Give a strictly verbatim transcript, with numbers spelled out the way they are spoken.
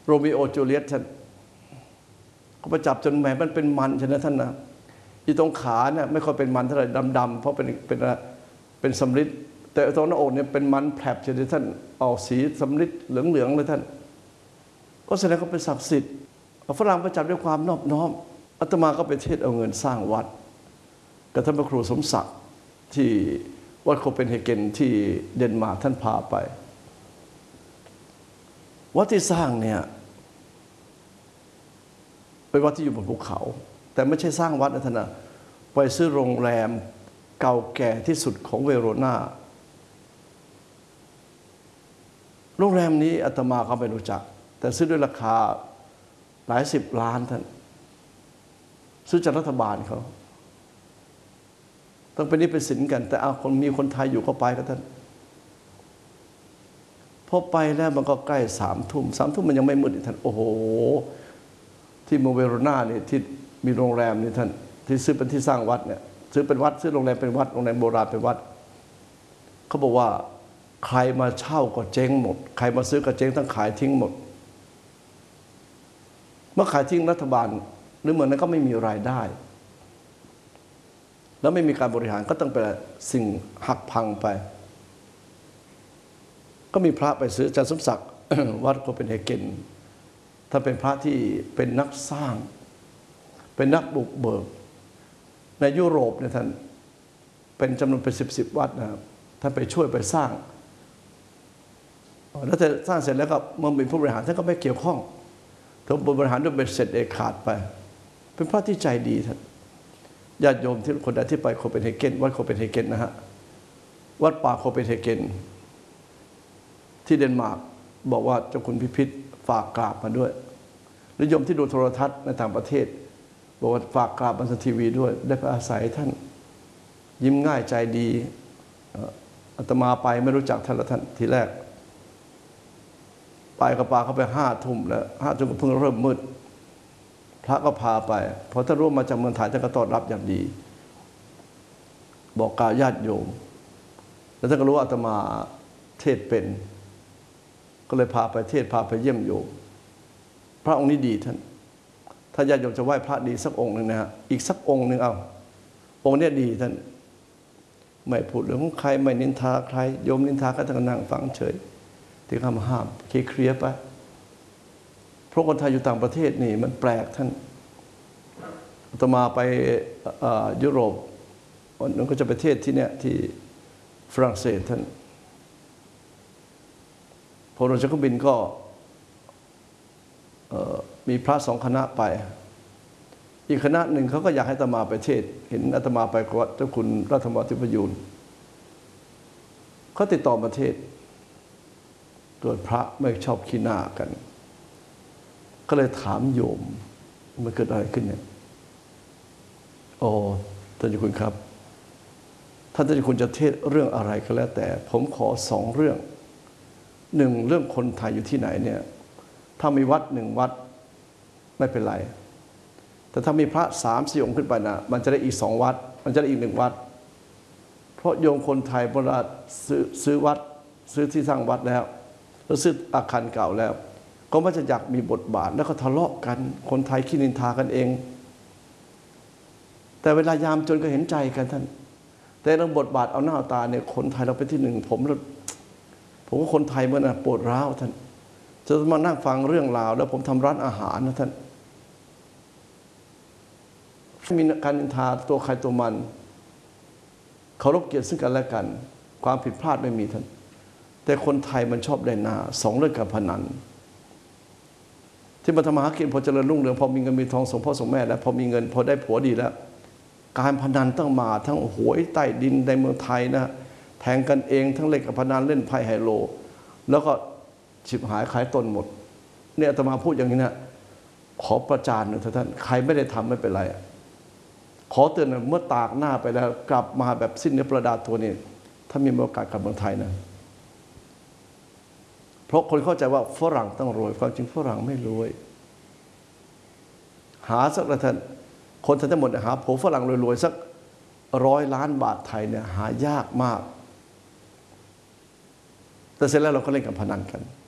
โรมิโอจูเลียตท่านเขาไปจับจนแหมมันเป็นมันใช่ไหมท่านนะที่ตรงขาเนี่ยไม่ค่อยเป็นมันเท่าไหร่ดำๆเพราะเป็นเป็นเป็นสำริดแต่ตรงหน้าอกเนี่ยเป็นมันแผลบใช่ไหมท่านออกสีสำริดเหลืองๆเลยท่านก็แสดงเขาเป็นศักดิ์สิทธิ์ฝรั่งไปจับด้วยความนอบน้อมอาตมาก็ไปเทศเอาเงินสร้างวัดกับท่านพระครูสมศักดิ์ที่วัดโคเปนเฮเกนที่เดนมาร์กท่านพาไปวัดที่สร้างเนี่ยเป็นวัดที่อยู่บนภูเขาแต่ไม่ใช่สร้างวัดนะท่านนะไปซื้อโรงแรมเก่าแก่ที่สุดของเวโรนาโรงแรมนี้อาตมาก็ไม่รู้จักแต่ซื้อด้วยราคาหลายสิบล้านท่านซื้อจากรัฐบาลเขาต้องเป็นนี้เป็นสินกันแต่เอาคนมีคนไทยอยู่เข้าไปก็ท่านพอไปแล้วมันก็ใกล้สามทุ่มสามทุ่มมันยังไม่มืดท่านโอ้โหที่เมืองเวโรนาเนี่ยที่มีโรงแรมนี่ท่านที่ซื้อเป็นที่สร้างวัดเนี่ยซื้อเป็นวัดซื้อโรงแรมเป็นวัดโรงแรมโบราณเป็นวัดเขาบอกว่าใครมาเช่าก็เจ๊งหมดใครมาซื้อก็เจ๊งทั้งขายทิ้งหมดเมื่อขายทิ้งรัฐบาลหรือเหมือนนั้นก็ไม่มีรายได้แล้วไม่มีการบริหารก็ต้องเป็นสิ่งหักพังไปก็มีพระไปซื้ออาจารย์สมศักดิ์ วัดโคเปนเฮเกนถ้าเป็นพระที่เป็นนักสร้างเป็นนักบุกเบิกในยุโรปเนี่ยท่านเป็นจำนวนเป็นสิบสิบวัดนะครับท่านไปช่วยไปสร้างแล้วแต่สร้างเสร็จแล้วก็เมื่อเป็นผู้บริหารท่านก็ไม่เกี่ยวข้องท่านบริหารด้วยเป็นเสร็จเอกขาดไปเป็นพระที่ใจดีท่านญาติโยมที่คนใดที่ไปโคเปนเฮเกนวัดโคเปนเฮเกนนะฮะวัดป่าโคเปนเฮเกนที่เดนมาร์กบอกว่าเจ้าคุณพิพิธฝากกราบมาด้วยหรือโยมที่ดูโทรทัศน์ในต่างประเทศบอกว่าฝากกราบบันทึกทีวีด้วยได้ไปอาศัยท่านยิ้มง่ายใจดีอาตมาไปไม่รู้จักท่านละท่านทีแรกไปกับปาเขาไปห้าทุ่มแล้วห้าทุ่มก็เพิ่งเริ่มมืดพระก็พาไปพอท่านรู้มาจากเมืองไทยท่านก็ต้อนรับอย่างดีบอกกล่าวญาติโยมแล้วท่านก็รู้ว่าอาตมาเทศเป็นก็เลยพาไปเทศพาไปเยี่ยมโยมพระองค์นี้ดีท่านถ้าญาติโยมจะไหว้พระดีสักองค์หนึ่งนะฮะอีกสักองค์หนึ่งเอาองค์นี้ดีท่านไม่พูดเรื่องของใครไม่นินทาใครโยมนินทาก็ต้องนั่งฟังเฉยที่คำห้ามเคลียร์ไปเพราะคนไทยอยู่ต่างประเทศนี่มันแปลกท่านอาตมาไปยุโรปวันนั้นก็จะไปเทศที่เนี่ยที่ฝรั่งเศสท่านพอลงจากเครื่องบินก็มีพระสองคณะไปอีกคณะหนึ่งเขาก็อยากให้อาตมาไปเทศเห็นอาตมาไปกับเจ้าคุณรัฐมนตรีประยูนเขาติดต่อมาเทศโดยพระไม่ชอบขี้หน้ากันก็เลยถามโยมมันเกิดอะไรขึ้นเนี่ยโอ้ท่านเจ้าคุณครับท่านเจ้าคุณจะเทศเรื่องอะไรก็แล้วแต่ผมขอสองเรื่องหนึ่งเรื่องคนไทยอยู่ที่ไหนเนี่ยถ้ามีวัดหนึ่งวัดไม่เป็นไรแต่ถ้ามีพระสามสี่องค์ขึ้นไปนะมันจะได้อีกสองวัดมันจะได้อีกหนึ่งวัดเพราะโยมคนไทยเวลาซื้อซื้อวัดซื้อที่สร้างวัดแล้วแล้วซื้ออาคารเก่าแล้วก็ไม่จะอยากมีบทบาทแล้วก็ทะเลาะกันคนไทยขี้นินทากันเองแต่เวลายามจนก็เห็นใจกันท่านแต่เรื่องบทบาทเอาหน้าตาเนี่ยคนไทยเราเป็นที่หนึ่งผมผมว่าคนไทยเมื่อน่ะปวดร้าวท่านจะมานั่งฟังเรื่องราวแล้วผมทำร้านอาหารนะท่านมีการนินทาตัวใครตัวมันเคารพเกียรติซึ่งกันและกันความผิดพลาดไม่มีท่านแต่คนไทยมันชอบได้หน้าสองเรื่องการพนันที่มาทำมาหากินพอเจริญรุ่งเรืองพอมีเงินมีทองส่งพ่อส่งแม่แล้วพอมีเงินพอได้ผัวดีแล้วการพนันต้องมาทั้งหวยใต้ดินในเมืองไทยนะแทงกันเองทั้งเล่นกับพนันเล่นไพ่ไฮโลแล้วก็ฉิบหายขายตนหมดเนี่ยอาตมาพูดอย่างนี้นะขอประจานหน่อยท่านใครไม่ได้ทำไม่เป็นไรขอเตือนเมื่อตากหน้าไปแล้วกลับมาแบบสิ้นเนื้อประดาตัวนี้ถ้ามีโอกาสกลับเมืองไทยนะเพราะคนเข้าใจว่าฝรั่งต้องรวยความจริงฝรั่งไม่รวยหาสักละท่านคนทั้งหมดหาผัวฝรั่งรวยๆสักร้อยล้านบาทไทยเนี่ยหายากมากแต่เสร็จแล้วเราก็เล่นกับพนันกัน